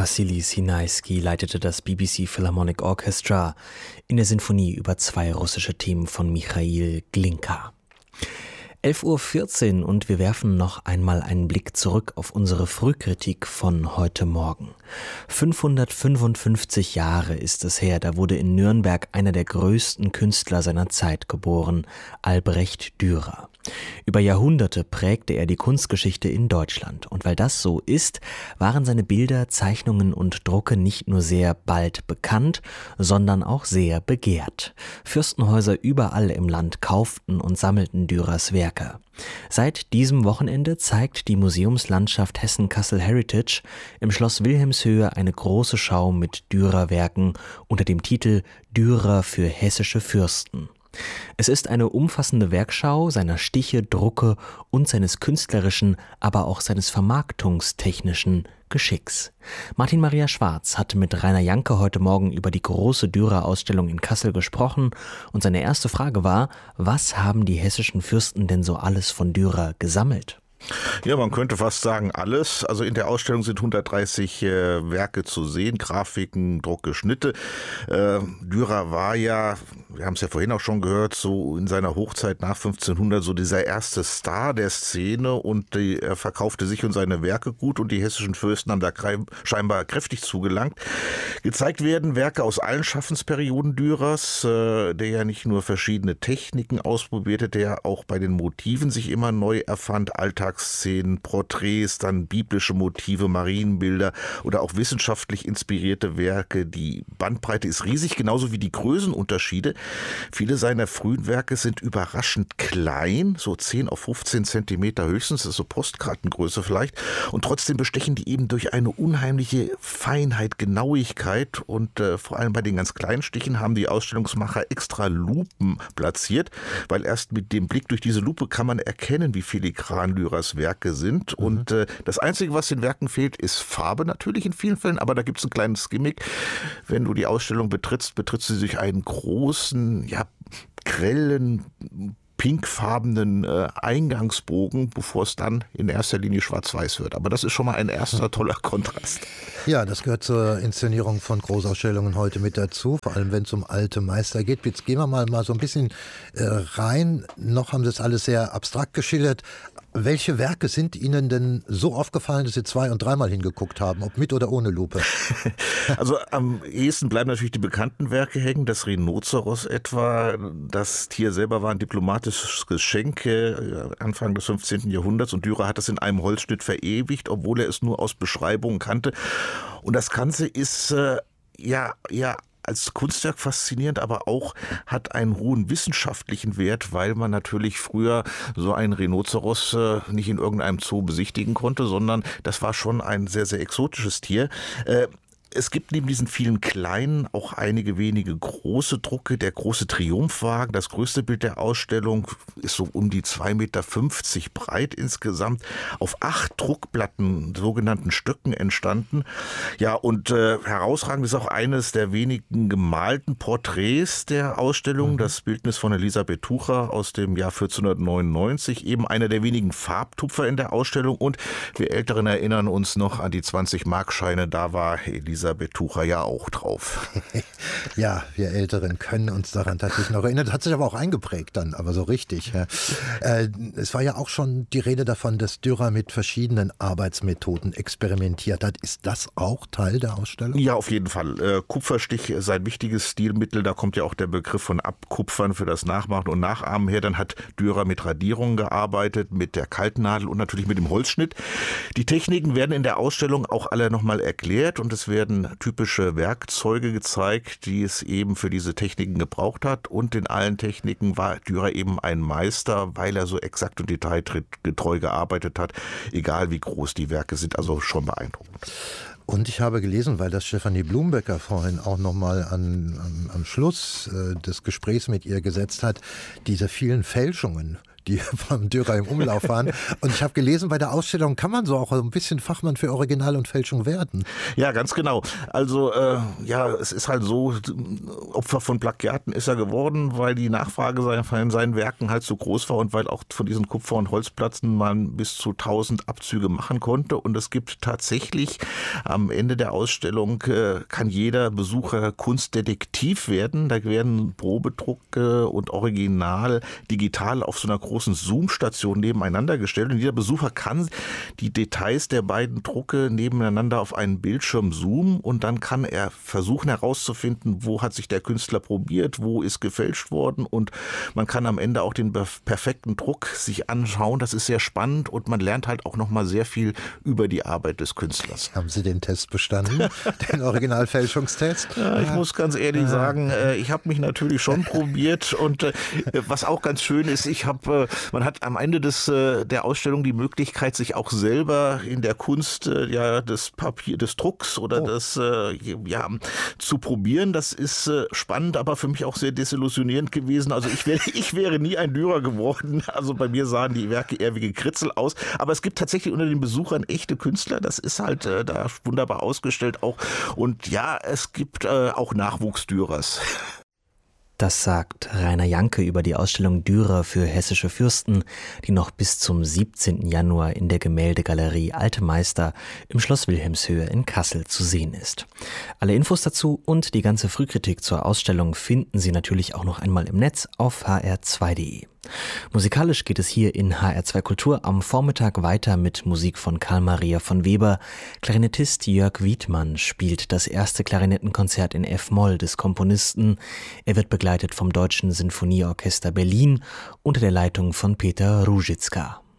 Wassily Sinaisky leitete das BBC Philharmonic Orchestra in der Sinfonie über 2 russische Themen von Michail Glinka. 11:14 Uhr und wir werfen noch einmal einen Blick zurück auf unsere Frühkritik von heute Morgen. 555 Jahre ist es her, da wurde in Nürnberg einer der größten Künstler seiner Zeit geboren, Albrecht Dürer. Über Jahrhunderte prägte er die Kunstgeschichte in Deutschland. Und weil das so ist, waren seine Bilder, Zeichnungen und Drucke nicht nur sehr bald bekannt, sondern auch sehr begehrt. Fürstenhäuser überall im Land kauften und sammelten Dürers Werke. Seit diesem Wochenende zeigt die Museumslandschaft Hessen-Kassel Heritage im Schloss Wilhelmshöhe eine große Schau mit Dürer-Werken unter dem Titel »Dürer für hessische Fürsten«. Es ist eine umfassende Werkschau seiner Stiche, Drucke und seines künstlerischen, aber auch seines vermarktungstechnischen Geschicks. Martin Maria Schwarz hat mit Rainer Janke heute Morgen über die große Dürer-Ausstellung in Kassel gesprochen und seine erste Frage war, was haben die hessischen Fürsten denn so alles von Dürer gesammelt? Ja, man könnte fast sagen alles. Also in der Ausstellung sind 130 Werke zu sehen, Grafiken, Drucke, Schnitte. Dürer war ja, wir haben es ja vorhin auch schon gehört, so in seiner Hochzeit nach 1500 so dieser erste Star der Szene und er verkaufte sich und seine Werke gut und die hessischen Fürsten haben da scheinbar kräftig zugelangt. Gezeigt werden Werke aus allen Schaffensperioden Dürers, der ja nicht nur verschiedene Techniken ausprobierte, der auch bei den Motiven sich immer neu erfand, Alltagsszenen, Porträts, dann biblische Motive, Marienbilder oder auch wissenschaftlich inspirierte Werke. Die Bandbreite ist riesig, genauso wie die Größenunterschiede. Viele seiner frühen Werke sind überraschend klein, so 10 auf 15 Zentimeter höchstens, das ist so Postkartengröße vielleicht. Und trotzdem bestechen die eben durch eine unheimliche Feinheit, Genauigkeit und vor allem bei den ganz kleinen Stichen haben die Ausstellungsmacher extra Lupen platziert, weil erst mit dem Blick durch diese Lupe kann man erkennen, wie filigran Dürers Werke sind. Und das Einzige, was den Werken fehlt, ist Farbe natürlich in vielen Fällen, aber da gibt es ein kleines Gimmick. Wenn du die Ausstellung betrittst sie durch einen großen, grellen, pinkfarbenen Eingangsbogen, bevor es dann in erster Linie schwarz-weiß wird. Aber das ist schon mal ein erster toller Kontrast. Ja, das gehört zur Inszenierung von Großausstellungen heute mit dazu, vor allem wenn es um alte Meister geht. Jetzt gehen wir mal so ein bisschen rein. Noch haben Sie es alles sehr abstrakt geschildert. Welche Werke sind Ihnen denn so aufgefallen, dass Sie 2- und 3-mal hingeguckt haben, ob mit oder ohne Lupe? Also am ehesten bleiben natürlich die bekannten Werke hängen, das Rhinoceros etwa. Das Tier selber war ein diplomatisches Geschenk Anfang des 15. Jahrhunderts und Dürer hat es in einem Holzschnitt verewigt, obwohl er es nur aus Beschreibungen kannte. Und das Ganze ist als Kunstwerk faszinierend, aber auch hat einen hohen wissenschaftlichen Wert, weil man natürlich früher so einen Rhinoceros nicht in irgendeinem Zoo besichtigen konnte, sondern das war schon ein sehr, sehr exotisches Tier. Es gibt neben diesen vielen kleinen auch einige wenige große Drucke. Der große Triumphwagen, das größte Bild der Ausstellung, ist so um die 2,50 Meter breit insgesamt, auf 8 Druckplatten, sogenannten Stöcken entstanden. Ja, und herausragend ist auch eines der wenigen gemalten Porträts der Ausstellung, das Bildnis von Elisabeth Tucher aus dem Jahr 1499, eben einer der wenigen Farbtupfer in der Ausstellung. Und wir Älteren erinnern uns noch an die 20-Markscheine, da war Elisabeth Tucher ja auch drauf. Ja, wir Älteren können uns daran tatsächlich noch erinnern. Das hat sich aber auch eingeprägt dann, aber so richtig. Ja. Es war ja auch schon die Rede davon, dass Dürer mit verschiedenen Arbeitsmethoden experimentiert hat. Ist das auch Teil der Ausstellung? Ja, auf jeden Fall. Kupferstich ist ein wichtiges Stilmittel. Da kommt ja auch der Begriff von Abkupfern für das Nachmachen und Nachahmen her. Dann hat Dürer mit Radierungen gearbeitet, mit der Kaltnadel und natürlich mit dem Holzschnitt. Die Techniken werden in der Ausstellung auch alle nochmal erklärt und es werden typische Werkzeuge gezeigt, die es eben für diese Techniken gebraucht hat. Und in allen Techniken war Dürer eben ein Meister, weil er so exakt und detailgetreu gearbeitet hat, egal wie groß die Werke sind. Also schon beeindruckend. Und ich habe gelesen, weil das Stefanie Blumbecker vorhin auch nochmal am Schluss des Gesprächs mit ihr gesetzt hat, diese vielen Fälschungen, die beim Dürer im Umlauf waren. Und ich habe gelesen, bei der Ausstellung kann man so auch ein bisschen Fachmann für Original und Fälschung werden. Ja, ganz genau. Also es ist halt so, Opfer von Plagiaten ist er geworden, weil die Nachfrage von seinen Werken halt so groß war und weil auch von diesen Kupfer- und Holzplatten man bis zu 1000 Abzüge machen konnte. Und es gibt tatsächlich am Ende der Ausstellung kann jeder Besucher Kunstdetektiv werden. Da werden Probedrucke und Original digital auf so einer großen Zoom-Station nebeneinander gestellt. Und jeder Besucher kann die Details der beiden Drucke nebeneinander auf einen Bildschirm zoomen und dann kann er versuchen herauszufinden, wo hat sich der Künstler probiert, wo ist gefälscht worden und man kann am Ende auch den perfekten Druck sich anschauen. Das ist sehr spannend und man lernt halt auch nochmal sehr viel über die Arbeit des Künstlers. Haben Sie den Test bestanden, den Originalfälschungstest? Ja, ich muss ganz ehrlich sagen, ich habe mich natürlich schon probiert und was auch ganz schön ist, man hat am Ende der Ausstellung die Möglichkeit, sich auch selber in der Kunst des Drucks oder zu probieren. Das ist spannend, aber für mich auch sehr desillusionierend gewesen. Also ich wäre nie ein Dürer geworden. Also bei mir sahen die Werke eher wie Gekritzel aus. Aber es gibt tatsächlich unter den Besuchern echte Künstler. Das ist halt da wunderbar ausgestellt auch. Und ja, es gibt auch Nachwuchsdürers. Das sagt Rainer Janke über die Ausstellung Dürer für hessische Fürsten, die noch bis zum 17. Januar in der Gemäldegalerie Alte Meister im Schloss Wilhelmshöhe in Kassel zu sehen ist. Alle Infos dazu und die ganze Frühkritik zur Ausstellung finden Sie natürlich auch noch einmal im Netz auf hr2.de. Musikalisch geht es hier in HR2 Kultur am Vormittag weiter mit Musik von Karl Maria von Weber. Klarinettist Jörg Wiedmann spielt das erste Klarinettenkonzert in F-Moll des Komponisten. Er wird begleitet vom Deutschen Sinfonieorchester Berlin unter der Leitung von Peter Ruzicka.